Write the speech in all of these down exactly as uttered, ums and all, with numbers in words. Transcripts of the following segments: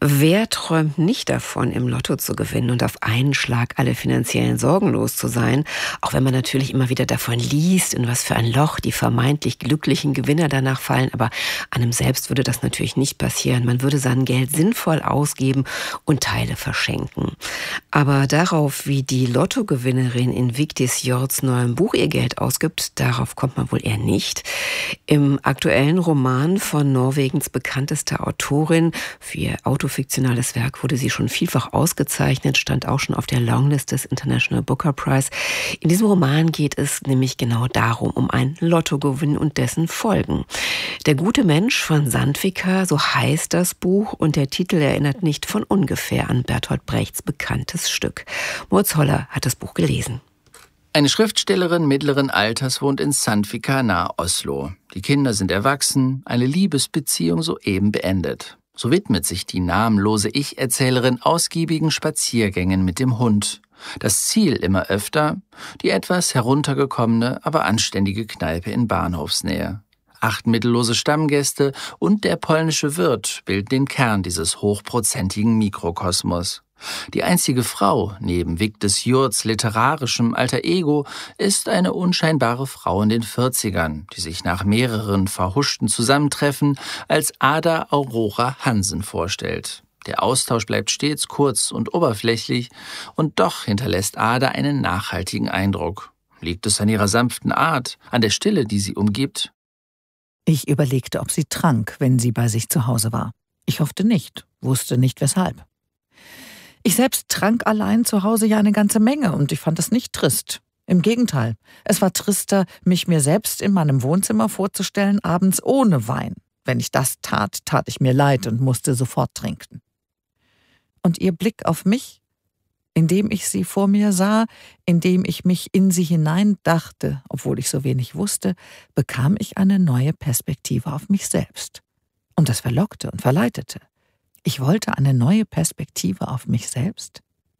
Wer träumt nicht davon, im Lotto zu gewinnen und auf einen Schlag alle finanziellen Sorgen los zu sein? Auch wenn man natürlich immer wieder davon liest, in was für ein Loch die vermeintlich glücklichen Gewinner danach fallen. Aber an einem selbst würde das natürlich nicht passieren. Man würde sein Geld sinnvoll ausgeben und Teile verschenken. Aber darauf, wie die Lottogewinnerin in Vigdis Hjorts neuem Buch ihr Geld ausgibt, darauf kommt man wohl eher nicht. Im aktuellen Roman von Norwegens bekanntester Autorin für ihr autofiktionales Werk wurde sie schon vielfach ausgezeichnet, stand auch schon auf der Longlist des International Booker Prize. In diesem Roman geht es nämlich genau darum, um einen Lottogewinn und dessen Folgen. Der gute Mensch von Sandvika, so heißt das Buch, und der Titel erinnert nicht von ungefähr an Bertolt Brechts bekanntes Stück. Moritz Holler hat das Buch gelesen. Eine Schriftstellerin mittleren Alters wohnt in Sandvika nahe Oslo. Die Kinder sind erwachsen, eine Liebesbeziehung soeben beendet. So widmet sich die namenlose Ich-Erzählerin ausgiebigen Spaziergängen mit dem Hund. Das Ziel immer öfter: die etwas heruntergekommene, aber anständige Kneipe in Bahnhofsnähe. Acht mittellose Stammgäste und der polnische Wirt bilden den Kern dieses hochprozentigen Mikrokosmos. Die einzige Frau, neben Vigdis Hjorts literarischem Alter Ego, ist eine unscheinbare Frau in den vierzigern, die sich nach mehreren verhuschten Zusammentreffen als Ada Aurora Hansen vorstellt. Der Austausch bleibt stets kurz und oberflächlich, und doch hinterlässt Ada einen nachhaltigen Eindruck. Liegt es an ihrer sanften Art, an der Stille, die sie umgibt? Ich überlegte, ob sie trank, wenn sie bei sich zu Hause war. Ich hoffte nicht, wusste nicht weshalb. Ich selbst trank allein zu Hause ja eine ganze Menge und ich fand das nicht trist. Im Gegenteil, es war trister, mich mir selbst in meinem Wohnzimmer vorzustellen, abends ohne Wein. Wenn ich das tat, tat ich mir leid und musste sofort trinken. Und ihr Blick auf mich, indem ich sie vor mir sah, indem ich mich in sie hineindachte, obwohl ich so wenig wusste, bekam ich eine neue Perspektive auf mich selbst. Und das verlockte und verleitete. Ich wollte eine neue Perspektive auf mich selbst.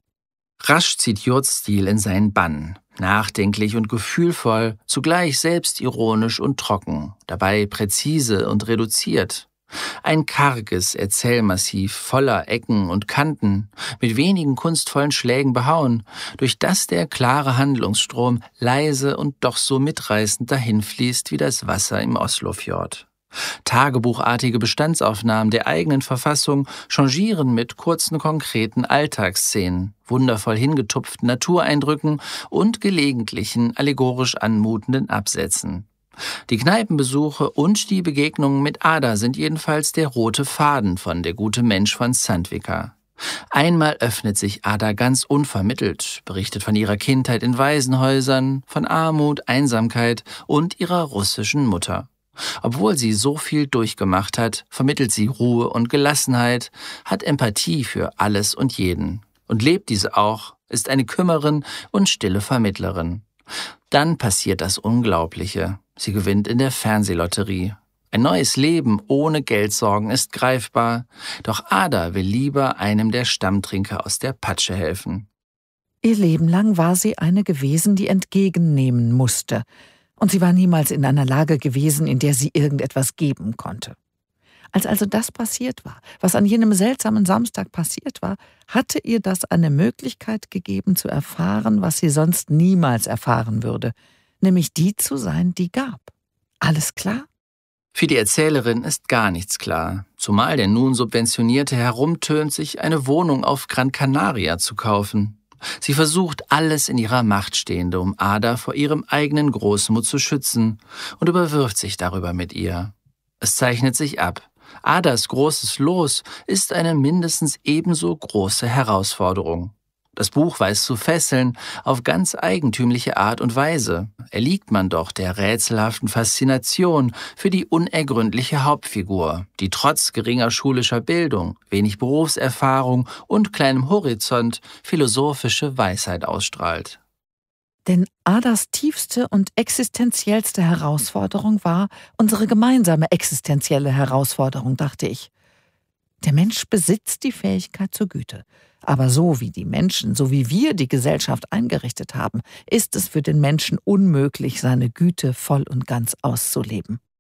Rasch zieht Hjorts Stil in seinen Bann. Nachdenklich und gefühlvoll, zugleich selbstironisch und trocken, dabei präzise und reduziert. Ein karges Erzählmassiv voller Ecken und Kanten, mit wenigen kunstvollen Schlägen behauen, durch das der klare Handlungsstrom leise und doch so mitreißend dahinfließt wie das Wasser im Oslofjord. Tagebuchartige Bestandsaufnahmen der eigenen Verfassung changieren mit kurzen, konkreten Alltagsszenen, wundervoll hingetupften Natureindrücken und gelegentlichen, allegorisch anmutenden Absätzen. Die Kneipenbesuche und die Begegnungen mit Ada sind jedenfalls der rote Faden von Der gute Mensch von Sandvika. Einmal öffnet sich Ada ganz unvermittelt, berichtet von ihrer Kindheit in Waisenhäusern, von Armut, Einsamkeit und ihrer russischen Mutter. Obwohl sie so viel durchgemacht hat, vermittelt sie Ruhe und Gelassenheit, hat Empathie für alles und jeden und lebt diese auch, ist eine Kümmerin und stille Vermittlerin. Dann passiert das Unglaubliche. Sie gewinnt in der Fernsehlotterie. Ein neues Leben ohne Geldsorgen ist greifbar, doch Ada will lieber einem der Stammtrinker aus der Patsche helfen. Ihr Leben lang war sie eine gewesen, die entgegennehmen musste. Und sie war niemals in einer Lage gewesen, in der sie irgendetwas geben konnte. Als also das passiert war, was an jenem seltsamen Samstag passiert war, hatte ihr das eine Möglichkeit gegeben zu erfahren, was sie sonst niemals erfahren würde, nämlich die zu sein, die gab. Alles klar? Für die Erzählerin ist gar nichts klar, zumal der nun Subventionierte herumtönt, sich eine Wohnung auf Gran Canaria zu kaufen. Sie versucht alles in ihrer Macht Stehende, um Ada vor ihrem eigenen Großmut zu schützen, und überwirft sich darüber mit ihr. Es zeichnet sich ab. Adas großes Los ist eine mindestens ebenso große Herausforderung. Das Buch weiß zu fesseln, auf ganz eigentümliche Art und Weise. Erliegt man doch der rätselhaften Faszination für die unergründliche Hauptfigur, die trotz geringer schulischer Bildung, wenig Berufserfahrung und kleinem Horizont philosophische Weisheit ausstrahlt. Denn Adas tiefste und existenziellste Herausforderung war unsere gemeinsame existenzielle Herausforderung, dachte ich. Der Mensch besitzt die Fähigkeit zur Güte. Aber so wie die Menschen, so wie wir die Gesellschaft eingerichtet haben, ist es für den Menschen unmöglich, seine Güte voll und ganz auszuleben.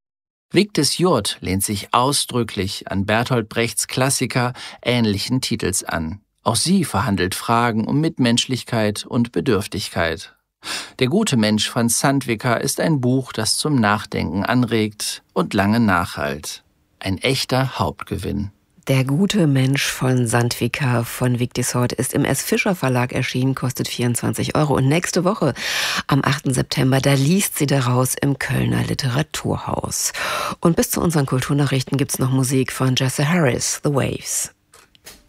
Vigdis Hjorth lehnt sich ausdrücklich an Bertolt Brechts Klassiker ähnlichen Titels an. Auch sie verhandelt Fragen um Mitmenschlichkeit und Bedürftigkeit. Der gute Mensch von Sandvika ist ein Buch, das zum Nachdenken anregt und lange nachhallt. Ein echter Hauptgewinn. Der gute Mensch von Sandvika von Vigdis Hjorth ist im S. Fischer Verlag erschienen, kostet vierundzwanzig Euro. Und nächste Woche, am achten September, da liest sie daraus im Kölner Literaturhaus. Und bis zu unseren Kulturnachrichten gibt's noch Musik von Jesse Harris, The Waves.